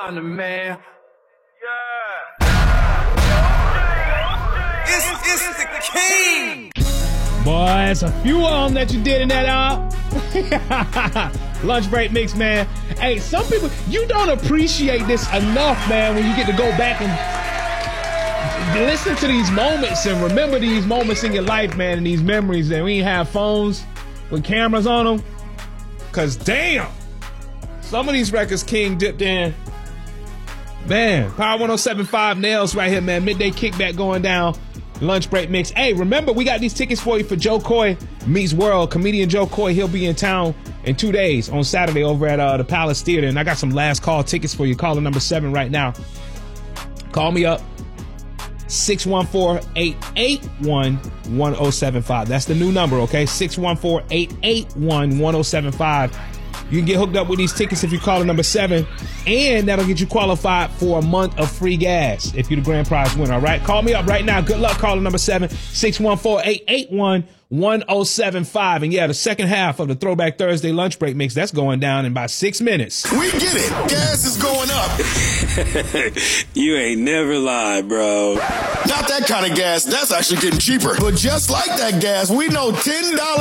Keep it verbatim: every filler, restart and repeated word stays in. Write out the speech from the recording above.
I'm the man. It's, it's the king. Boy, it's a few of them that you did in that out. Lunch break mix, man. Hey, some people, you don't appreciate this enough, man, when you get to go back and listen to these moments and remember these moments in your life, man, and these memories that we ain't have phones with cameras on them. Cause damn, some of these records King dipped in. Man, Power one oh seven point five Nails right here, man. Midday kickback going down. Lunch break mix. Hey, remember, we got these tickets for you for Joe Coy Meets World. Comedian Joe Coy, he'll be in town in two days on Saturday over at uh, the Palace Theater. And I got some last call tickets for you. Caller number seven right now. Call me up. six one four, eight eight one, one oh seven five. That's the new number, okay? six one four, eight eight one, one oh seven five. You can get hooked up with these tickets if you call number seven, and that'll get you qualified for a month of free gas if you're the grand prize winner, all right? Call me up right now. Good luck, caller number seven, six one four, eight eight one, one oh seven five. And yeah, the second half of the Throwback Thursday lunch break mix, that's going down in about six minutes. We get it. Gas is going up. You ain't never lied, bro. Not that kind of gas. That's actually getting cheaper. But just like that gas, we know ten dollars